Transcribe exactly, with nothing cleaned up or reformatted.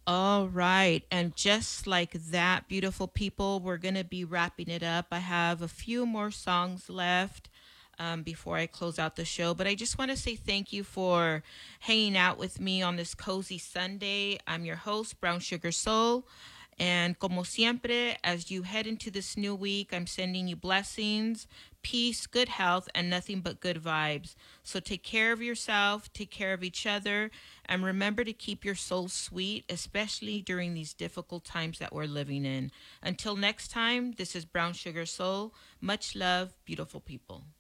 All right. And just like that, beautiful people, we're going to be wrapping it up. I have a few more songs left um, before I close out the show. But I just want to say thank you for hanging out with me on this cozy Sunday. I'm your host, Brown Sugar Soul. And como siempre, as you head into this new week, I'm sending you blessings, peace, good health, and nothing but good vibes. So take care of yourself, take care of each other, and remember to keep your soul sweet, especially during these difficult times that we're living in. Until next time, this is Brown Sugar Soul. Much love, beautiful people.